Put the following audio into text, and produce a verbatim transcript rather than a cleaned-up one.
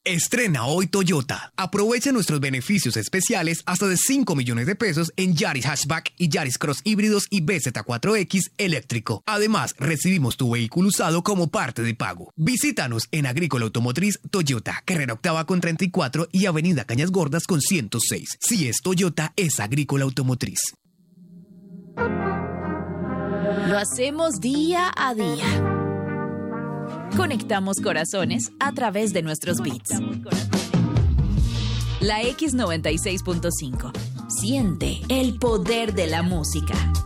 Estrena hoy Toyota. Aprovecha nuestros beneficios especiales hasta de cinco millones de pesos en Yaris Hatchback y Yaris Cross híbridos y B Z cuatro X eléctrico. Además, recibimos tu vehículo usado como parte de pago. Visítanos en Agrícola Automotriz Toyota, Carrera Octava con treinta y cuatro y Avenida Cañas Gordas con ciento seis. Si es Toyota, es Agrícola Automotriz. Lo hacemos día a día. Conectamos corazones a través de nuestros beats. La X noventa y seis punto cinco. Siente el poder de la música.